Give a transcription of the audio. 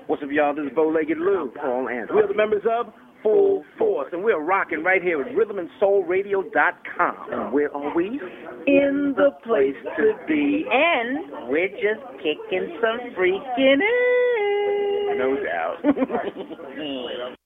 What's up, y'all? This is Bow-Legged Lou, Paul Anderson. We're the members of Full Force, and we're rocking right here at RhythmandSoulRadio.com. And we're always in the place to be. And we're just kicking some freaking ass. No doubt.